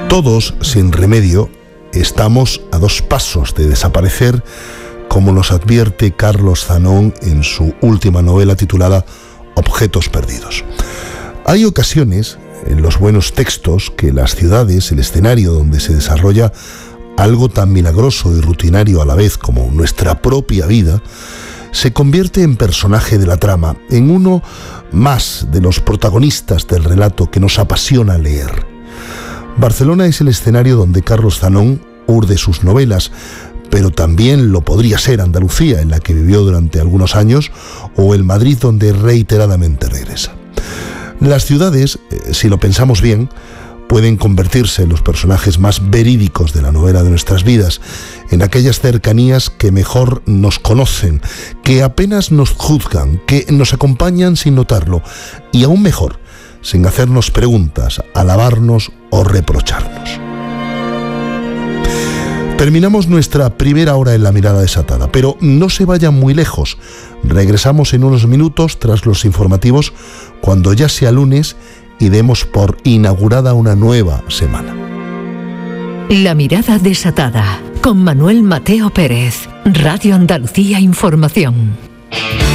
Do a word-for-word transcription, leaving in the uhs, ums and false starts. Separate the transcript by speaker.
Speaker 1: Todos, sin remedio, estamos a dos pasos de desaparecer, como nos advierte Carlos Zanón en su última novela titulada Objetos perdidos. Hay ocasiones en los buenos textos que las ciudades, el escenario donde se desarrolla algo tan milagroso y rutinario a la vez como nuestra propia vida, se convierte en personaje de la trama, en uno más de los protagonistas del relato que nos apasiona leer. Barcelona es el escenario donde Carlos Zanón urde sus novelas, pero también lo podría ser Andalucía, en la que vivió durante algunos años, o el Madrid, donde reiteradamente regresa. Las ciudades, eh, si lo pensamos bien, pueden convertirse en los personajes más verídicos de la novela de nuestras vidas, en aquellas cercanías que mejor nos conocen, que apenas nos juzgan, que nos acompañan sin notarlo, y aún mejor, sin hacernos preguntas, alabarnos o reprocharnos. Terminamos nuestra primera hora en La Mirada Desatada, pero no se vayan muy lejos. Regresamos en unos minutos tras los informativos, cuando ya sea lunes y demos por inaugurada una nueva semana.
Speaker 2: La Mirada Desatada, con Manuel Mateo Pérez, Radio Andalucía Información.